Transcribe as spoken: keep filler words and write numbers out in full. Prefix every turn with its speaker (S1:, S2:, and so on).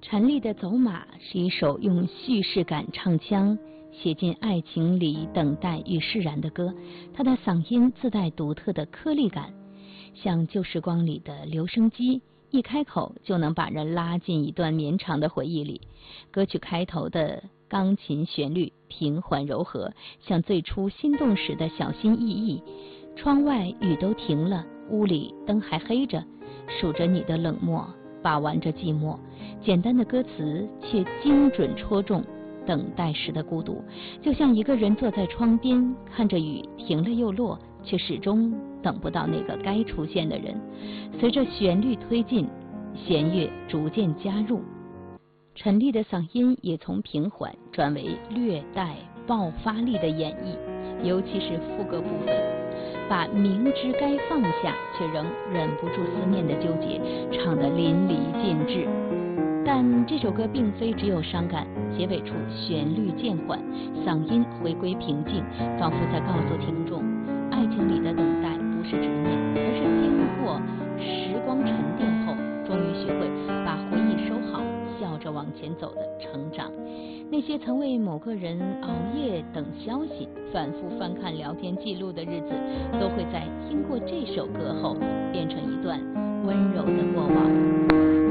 S1: 陈粒的《走马》是一首用叙事感唱腔写进爱情里等待与释然的歌，他的嗓音自带独特的颗粒感，像旧时光里的留声机，一开口就能把人拉进一段绵长的回忆里。歌曲开头的钢琴旋律平缓柔和，像最初心动时的小心翼翼。窗外雨都停了，屋里灯还黑着，数着你的冷漠，把玩着寂寞。简单的歌词却精准戳中等待时的孤独，就像一个人坐在窗边，看着雨停了又落，却始终等不到那个该出现的人。随着旋律推进，弦乐逐渐加入，陈粒的嗓音也从平缓转为略带爆发力的演绎，尤其是副歌部分，把明知该放下却仍忍不住思念的纠结唱得淋漓尽致。但这首歌并非只有伤感，结尾处旋律渐缓，嗓音回归平静，仿佛在告诉听众，爱情里的等待不是执念，而是经过时光沉淀后，终于学会把回忆收好，笑着往前走的成长。那些曾为某个人熬夜等消息，反复翻看聊天记录的日子，都会在听过这首歌后变成一段温柔的过往。